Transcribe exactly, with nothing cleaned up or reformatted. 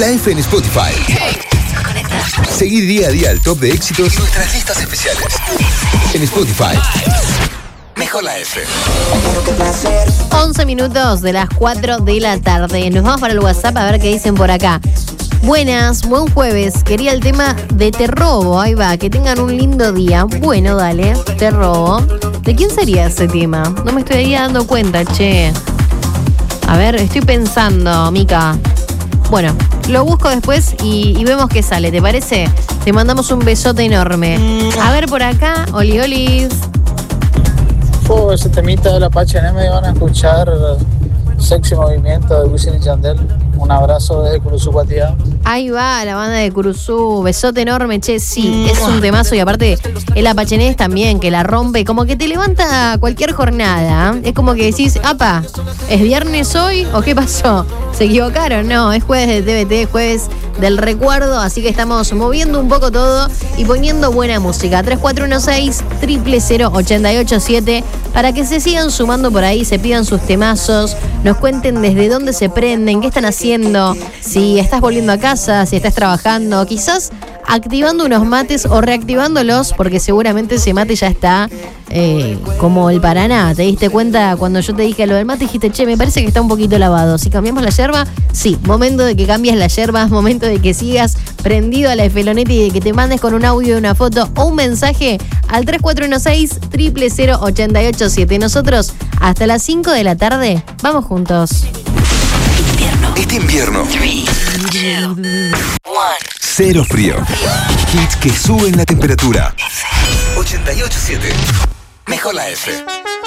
La F en Spotify. Seguí día a día el top de éxitos y nuestras listas especiales. En Spotify. Mejor la F. once minutos de las cuatro de la tarde. Nos vamos para el WhatsApp a ver qué dicen por acá. Buenas, buen jueves. Quería el tema de Te Robo. Ahí va, que tengan un lindo día. Bueno, dale, Te Robo. ¿De quién sería ese tema? No me estoy dando cuenta, che. A ver, estoy pensando, Mica. Bueno, lo busco después y, y vemos qué sale, ¿te parece? Te mandamos un besote enorme. A ver por acá, Oli Olis. Oh, ese temita de la Pache N M van a escuchar Sexy Movimiento de Wisin y Yandel. Un abrazo desde Curuzú, Guatía. Ahí va la banda de Curuzú, besote enorme, che, sí, es un temazo y aparte el Apachenés también, que la rompe, como que te levanta cualquier jornada, es como que decís, apa, ¿es viernes hoy o qué pasó? ¿Se equivocaron? No, es jueves de T V T, jueves del recuerdo, así que estamos moviendo un poco todo y poniendo buena música. tres cuatro uno seis, cero cero cero, ocho ocho siete para que se sigan sumando por ahí, se pidan sus temazos, nos cuenten desde dónde se prenden, qué están haciendo, si estás volviendo a casa, si estás trabajando, quizás activando unos mates o reactivándolos, porque seguramente ese mate ya está eh, como el Paraná. ¿Te diste cuenta cuando yo te dije lo del mate? Dijiste, che, me parece que está un poquito lavado. Si cambiamos la yerba, sí, momento de que cambies la yerba, momento de que sigas prendido a la Feloneta y de que te mandes con un audio, una foto o un mensaje al tres cuatro uno seis, cero cero cero, ocho ocho siete. Nosotros, hasta las cinco de la tarde, vamos juntos. Este invierno. Cero frío. Hits que suben la temperatura. ochenta y ocho punto siete. Mejor la F.